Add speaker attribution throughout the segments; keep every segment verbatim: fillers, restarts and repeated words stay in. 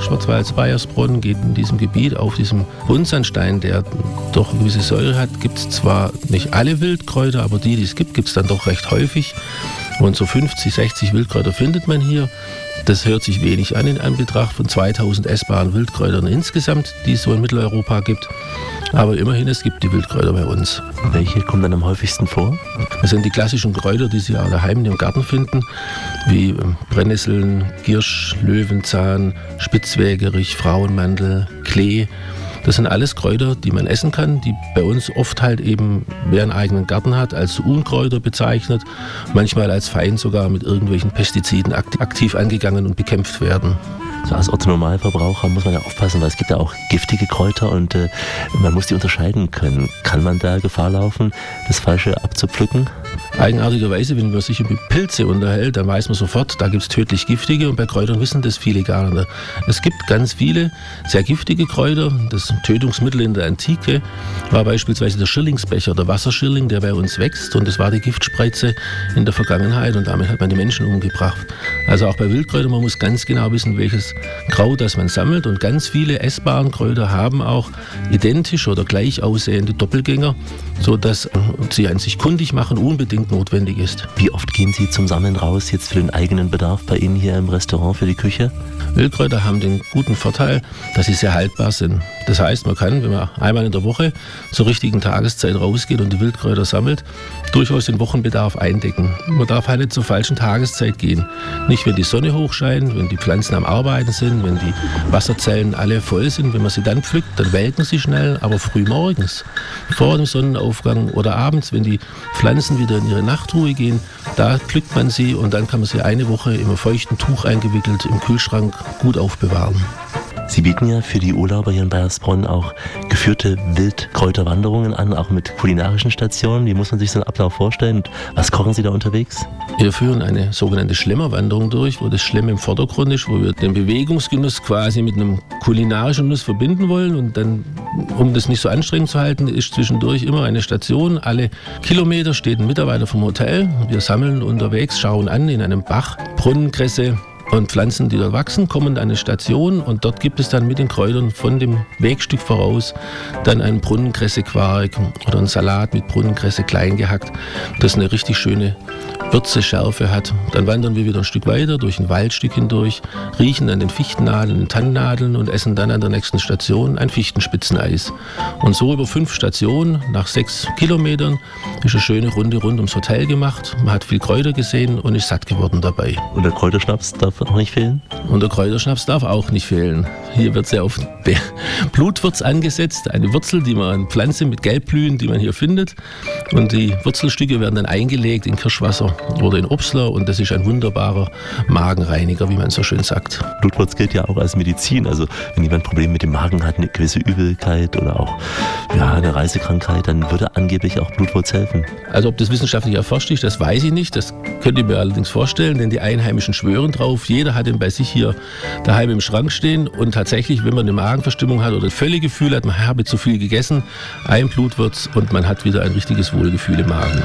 Speaker 1: Schwarzwald-Baiersbronn geht in diesem Gebiet auf diesem Buntsandstein, der doch eine gewisse Säure hat, gibt es zwar nicht alle Wildkräuter, aber die, die es gibt, gibt es dann doch recht häufig. Und so fünfzig, sechzig Wildkräuter findet man hier. Das hört sich wenig an in Anbetracht von zweitausend essbaren Wildkräutern insgesamt, die es so in Mitteleuropa gibt. Aber immerhin, es gibt die Wildkräuter bei uns.
Speaker 2: Welche kommen dann am häufigsten vor?
Speaker 1: Das sind die klassischen Kräuter, die Sie auch daheim im Garten finden, wie Brennnesseln, Giersch, Löwenzahn, Spitzwegerich, Frauenmantel, Klee. Das sind alles Kräuter, die man essen kann, die bei uns oft halt eben, wer einen eigenen Garten hat, als Unkräuter bezeichnet, manchmal als Feind sogar mit irgendwelchen Pestiziden aktiv angegangen und bekämpft werden.
Speaker 2: So als Otto-Normalverbraucher muss man ja aufpassen, weil es gibt ja auch giftige Kräuter und äh, man muss die unterscheiden können. Kann man da Gefahr laufen, das Falsche abzupflücken?
Speaker 1: Eigenartigerweise, wenn man sich über Pilze unterhält, dann weiß man sofort, da gibt es tödlich giftige und bei Kräutern wissen das viele gar nicht. Es gibt ganz viele sehr giftige Kräuter. Das Tötungsmittel in der Antike war beispielsweise der Schirlingsbecher, der Wasserschirling, der bei uns wächst, und das war die Giftspreize in der Vergangenheit und damit hat man die Menschen umgebracht. Also auch bei Wildkräutern, man muss ganz genau wissen, welches Kraut das man sammelt, und ganz viele essbaren Kräuter haben auch identisch oder gleich aussehende Doppelgänger, sodass sie an sich kundig machen unbedingt notwendig ist.
Speaker 2: Wie oft gehen Sie zum Sammeln raus, jetzt für den eigenen Bedarf bei Ihnen hier im Restaurant für die Küche?
Speaker 1: Wildkräuter haben den guten Vorteil, dass sie sehr haltbar sind. Das heißt, man kann, wenn man einmal in der Woche zur richtigen Tageszeit rausgeht und die Wildkräuter sammelt, durchaus den Wochenbedarf eindecken. Man darf halt nicht zur falschen Tageszeit gehen. Nicht, wenn die Sonne hochscheint, wenn die Pflanzen am Arbeiten sind, wenn die Wasserzellen alle voll sind. Wenn man sie dann pflückt, dann welken sie schnell, aber früh morgens, vor dem Sonnenaufgang oder abends, wenn die Pflanzen wieder in ihre Nachtruhe gehen, da pflückt man sie und dann kann man sie eine Woche im feuchten Tuch eingewickelt im Kühlschrank gut aufbewahren.
Speaker 2: Sie bieten ja für die Urlauber hier in Baiersbronn auch geführte Wildkräuterwanderungen an, auch mit kulinarischen Stationen. Wie muss man sich so einen Ablauf vorstellen? Und was kochen Sie da unterwegs?
Speaker 1: Wir führen eine sogenannte Schlemmerwanderung durch, wo das Schlemm im Vordergrund ist, wo wir den Bewegungsgenuss quasi mit einem kulinarischen Genuss verbinden wollen. Und dann, um das nicht so anstrengend zu halten, ist zwischendurch immer eine Station. Alle Kilometer steht ein Mitarbeiter vom Hotel. Wir sammeln unterwegs, schauen an in einem Bach, Brunnenkresse und Pflanzen, die dort wachsen, kommen an eine Station und dort gibt es dann mit den Kräutern von dem Wegstück voraus dann einen Brunnenkresse-Quark oder einen Salat mit Brunnenkresse klein gehackt, das eine richtig schöne Würze, Schärfe hat. Dann wandern wir wieder ein Stück weiter durch ein Waldstück hindurch, riechen an den Fichtennadeln, den Tannennadeln und essen dann an der nächsten Station ein Fichtenspitzeneis. Und so über fünf Stationen, nach sechs Kilometern, ist eine schöne Runde rund ums Hotel gemacht. Man hat viel Kräuter gesehen und ist satt geworden dabei.
Speaker 2: Und der Kräuterschnaps darf auch nicht fehlen?
Speaker 1: Und der Kräuterschnaps darf auch nicht fehlen. Hier wird sehr oft Blutwurz angesetzt, eine Wurzel, die man, eine Pflanze mit Gelbblühen, die man hier findet. Und die Wurzelstücke werden dann eingelegt in Kirschwasser oder in Obstler und das ist ein wunderbarer Magenreiniger, wie man so schön sagt.
Speaker 2: Blutwurz gilt ja auch als Medizin. Also wenn jemand Probleme mit dem Magen hat, eine gewisse Übelkeit oder auch ja, eine Reisekrankheit, dann würde angeblich auch Blutwurz helfen.
Speaker 1: Also ob das wissenschaftlich erforscht ist, das weiß ich nicht. Das könnte ich mir allerdings vorstellen, denn die Einheimischen schwören drauf. Jeder hat ihn bei sich hier daheim im Schrank stehen und tatsächlich, wenn man eine Magenverstimmung hat oder ein Völlegefühl hat, man habe zu viel gegessen, ein Blutwurz und man hat wieder ein richtiges Wohlgefühl im Magen.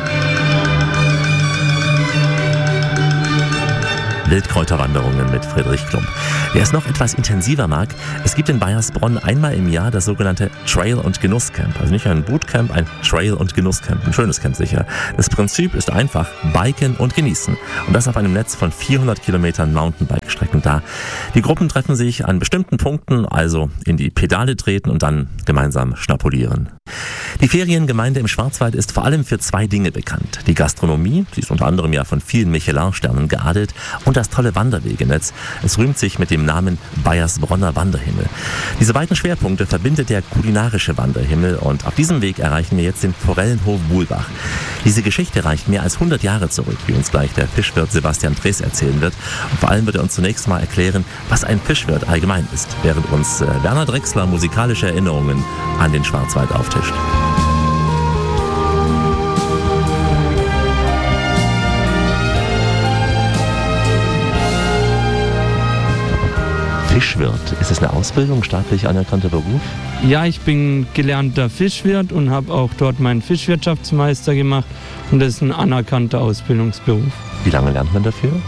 Speaker 2: Wildkräuterwanderungen mit Friedrich Klump. Wer es noch etwas intensiver mag, es gibt in Baiersbronn einmal im Jahr das sogenannte Trail- und Genusscamp. Also nicht ein Bootcamp, ein Trail- und Genusscamp. Ein schönes Camp sicher. Das Prinzip ist einfach, biken und genießen. Und das auf einem Netz von vierhundert Kilometern Mountainbike-Strecken da. Die Gruppen treffen sich an bestimmten Punkten, also in die Pedale treten und dann gemeinsam schnapulieren. Die Feriengemeinde im Schwarzwald ist vor allem für zwei Dinge bekannt. Die Gastronomie, sie ist unter anderem ja von vielen Michelin-Sternen geadelt, und das tolle Wanderwegenetz. Es rühmt sich mit dem Namen Baiersbronner Wanderhimmel. Diese beiden Schwerpunkte verbindet der kulinarische Wanderhimmel und auf diesem Weg erreichen wir jetzt den Forellenhof Buhlbach. Diese Geschichte reicht mehr als hundert Jahre zurück, wie uns gleich der Fischwirt Sebastian Drees erzählen wird. Und vor allem wird er uns zunächst mal erklären, was ein Fischwirt allgemein ist, während uns äh, Werner Drechsler musikalische Erinnerungen an den Schwarzwald auftischt. Fischwirt, ist das eine Ausbildung, staatlich anerkannter Beruf?
Speaker 3: Ja, ich bin gelernter Fischwirt und habe auch dort meinen Fischwirtschaftsmeister gemacht und das ist ein anerkannter Ausbildungsberuf.
Speaker 2: Wie lange lernt man dafür?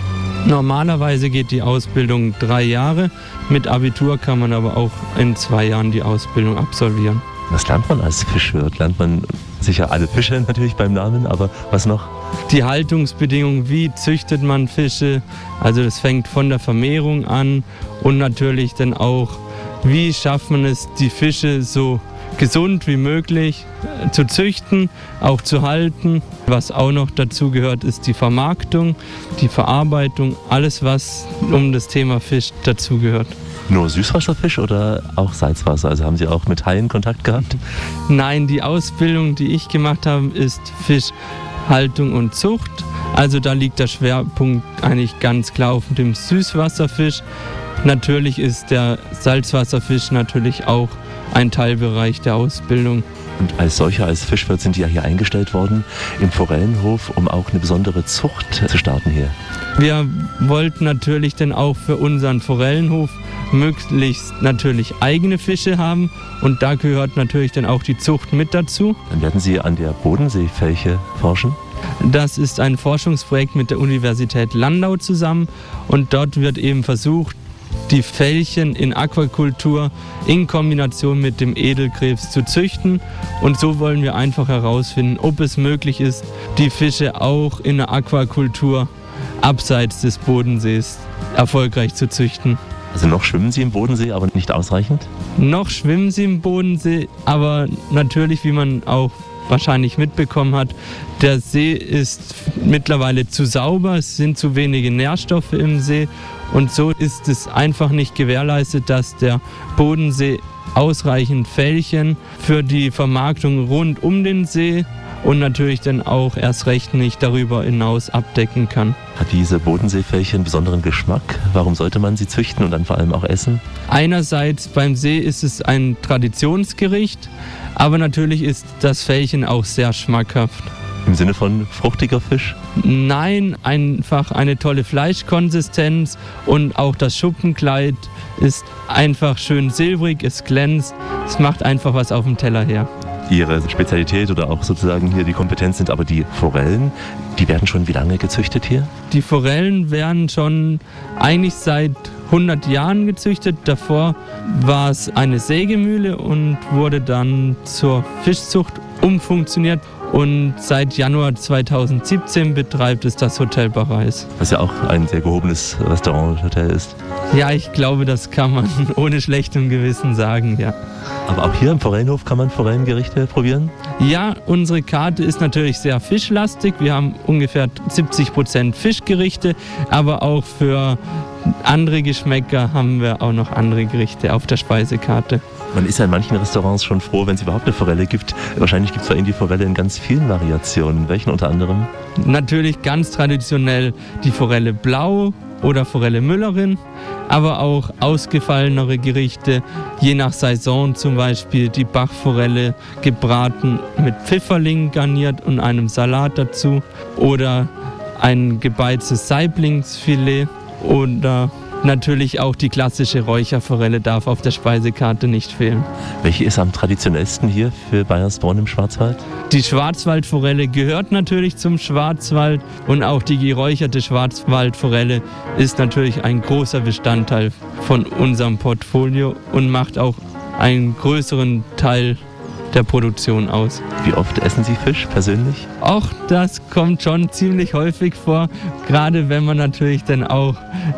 Speaker 3: Normalerweise geht die Ausbildung drei Jahre. Mit Abitur kann man aber auch in zwei Jahren die Ausbildung absolvieren.
Speaker 2: Was lernt man als Fischwirt? Lernt man sicher alle Fische natürlich beim Namen, aber was noch?
Speaker 3: Die Haltungsbedingungen, wie züchtet man Fische? Also das fängt von der Vermehrung an und natürlich dann auch, wie schafft man es, die Fische so gesund wie möglich zu züchten, auch zu halten. Was auch noch dazu gehört, ist die Vermarktung, die Verarbeitung, alles was um das Thema Fisch dazu gehört.
Speaker 2: Nur Süßwasserfisch oder auch Salzwasser? Also haben Sie auch mit Haien Kontakt gehabt?
Speaker 3: Nein, die Ausbildung, die ich gemacht habe, ist Fischhaltung und Zucht. Also da liegt der Schwerpunkt eigentlich ganz klar auf dem Süßwasserfisch. Natürlich ist der Salzwasserfisch natürlich auch ein Teilbereich der Ausbildung.
Speaker 2: Und als solcher, als Fischwirt sind die ja hier eingestellt worden im Forellenhof, um auch eine besondere Zucht zu starten hier.
Speaker 3: Wir wollten natürlich dann auch für unseren Forellenhof möglichst natürlich eigene Fische haben und da gehört natürlich dann auch die Zucht mit dazu.
Speaker 2: Dann werden Sie an der Bodenseefelche forschen?
Speaker 3: Das ist ein Forschungsprojekt mit der Universität Landau zusammen und dort wird eben versucht, die Felchen in Aquakultur in Kombination mit dem Edelkrebs zu züchten. Und so wollen wir einfach herausfinden, ob es möglich ist, die Fische auch in der Aquakultur abseits des Bodensees erfolgreich zu züchten.
Speaker 2: Also noch schwimmen Sie im Bodensee, aber nicht ausreichend?
Speaker 3: Noch schwimmen sie im Bodensee, aber natürlich, wie man auch wahrscheinlich mitbekommen hat, der See ist mittlerweile zu sauber, es sind zu wenige Nährstoffe im See und so ist es einfach nicht gewährleistet, dass der Bodensee ausreichend Felchen für die Vermarktung rund um den See und natürlich dann auch erst recht nicht darüber hinaus abdecken kann.
Speaker 2: Hat diese Bodenseefelche einen besonderen Geschmack? Warum sollte man sie züchten und dann vor allem auch essen?
Speaker 3: Einerseits beim See ist es ein Traditionsgericht, aber natürlich ist das Felchen auch sehr schmackhaft.
Speaker 2: Im Sinne von fruchtiger Fisch?
Speaker 3: Nein, einfach eine tolle Fleischkonsistenz und auch das Schuppenkleid ist einfach schön silbrig, es glänzt, es macht einfach was auf dem Teller her.
Speaker 2: Ihre Spezialität oder auch sozusagen hier die Kompetenz sind aber die Forellen. Die werden schon wie lange gezüchtet hier?
Speaker 3: Die Forellen werden schon eigentlich seit hundert Jahren gezüchtet. Davor war es eine Sägemühle und wurde dann zur Fischzucht umfunktioniert. Und seit Januar zweitausendsiebzehn betreibt es das Hotel Bareis.
Speaker 2: Was ja auch ein sehr gehobenes Restaurant-Hotel ist.
Speaker 3: Ja, ich glaube, das kann man ohne schlechtem Gewissen sagen, ja.
Speaker 2: Aber auch hier im Forellenhof kann man Forellengerichte probieren?
Speaker 3: Ja, unsere Karte ist natürlich sehr fischlastig. Wir haben ungefähr siebzig Prozent Fischgerichte, aber auch für andere Geschmäcker haben wir auch noch andere Gerichte auf der Speisekarte.
Speaker 2: Man ist ja in manchen Restaurants schon froh, wenn es überhaupt eine Forelle gibt. Wahrscheinlich gibt es bei Ihnen die Forelle in ganz vielen Variationen. Welchen unter anderem?
Speaker 3: Natürlich ganz traditionell die Forelle Blau oder Forelle Müllerin, aber auch ausgefallenere Gerichte, je nach Saison zum Beispiel die Bachforelle gebraten mit Pfifferlingen garniert und einem Salat dazu oder ein gebeiztes Saiblingsfilet oder natürlich auch die klassische Räucherforelle darf auf der Speisekarte nicht fehlen.
Speaker 2: Welche ist am traditionellsten hier für Baiersbronn im Schwarzwald?
Speaker 3: Die Schwarzwaldforelle gehört natürlich zum Schwarzwald und auch die geräucherte Schwarzwaldforelle ist natürlich ein großer Bestandteil von unserem Portfolio und macht auch einen größeren Teil der Produktion aus.
Speaker 2: Wie oft essen Sie Fisch persönlich?
Speaker 3: Auch das kommt schon ziemlich häufig vor, gerade wenn man natürlich dann auch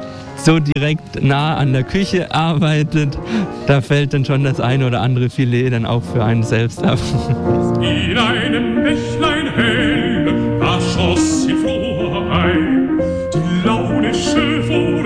Speaker 3: so direkt nah an der Küche arbeitet, da fällt dann schon das eine oder andere Filet dann auch für einen selbst ab.
Speaker 4: In einem Bächlein hell, da schoss sie froh ein, die launische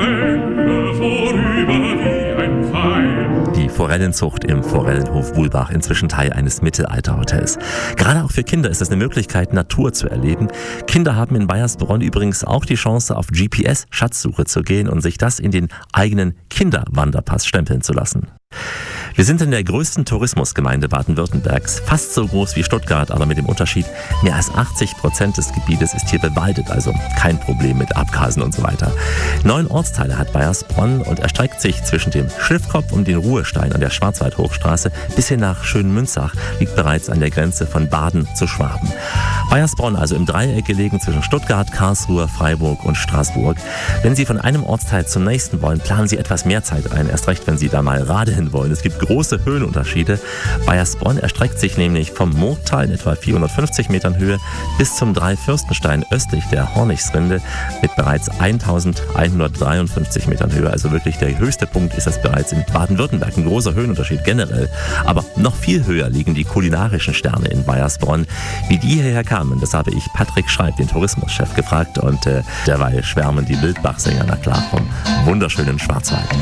Speaker 4: Forelle vorüber wie ein Pfeil.
Speaker 2: Die Forellenzucht im Forellenhof Wuhlbach, inzwischen Teil eines Mittelalterhotels. Gerade auch für Kinder ist es eine Möglichkeit, Natur zu erleben. Kinder haben in Baiersbronn übrigens auch die Chance, auf G P S-Schatzsuche zu gehen und sich das in den eigenen Kinderwanderpass stempeln zu lassen. Wir sind in der größten Tourismusgemeinde Baden-Württembergs, fast so groß wie Stuttgart, aber mit dem Unterschied, mehr als achtzig Prozent des Gebietes ist hier bewaldet, also kein Problem mit Abgasen und so weiter. Neun Ortsteile hat Baiersbronn und erstreckt sich zwischen dem Schiffkopf und den Ruhestein an der Schwarzwaldhochstraße bis hin nach Schönmünzach, liegt bereits an der Grenze von Baden zu Schwaben. Baiersbronn also im Dreieck gelegen zwischen Stuttgart, Karlsruhe, Freiburg und Straßburg. Wenn Sie von einem Ortsteil zum nächsten wollen, planen Sie etwas mehr Zeit ein, erst recht, wenn Sie da mal radeln wollen. Es gibt große Höhenunterschiede. Baiersbronn erstreckt sich nämlich vom Murgtal in etwa vierhundertfünfzig Metern Höhe bis zum Dreifürstenstein östlich der Hornichsrinde mit bereits eintausendeinhundertdreiundfünfzig Metern Höhe. Also wirklich der höchste Punkt ist das bereits in Baden-Württemberg. Ein großer Höhenunterschied generell. Aber noch viel höher liegen die kulinarischen Sterne in Baiersbronn. Wie die hierher kamen, das habe ich Patrick Schreib, den Tourismuschef, gefragt. Und äh, derweil schwärmen die Wildbachsänger, na klar, vom wunderschönen Schwarzwald.